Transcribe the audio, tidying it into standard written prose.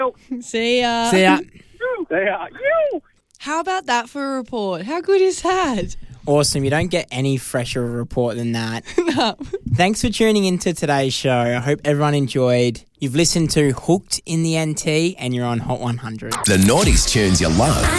See ya. See ya. They are. How about that for a report? How good is that? Awesome. You don't get any fresher report than that. No. Thanks for tuning into today's show. I hope everyone enjoyed. You've listened to Hooked in the NT and you're on Hot 100. The Naughties tunes you love.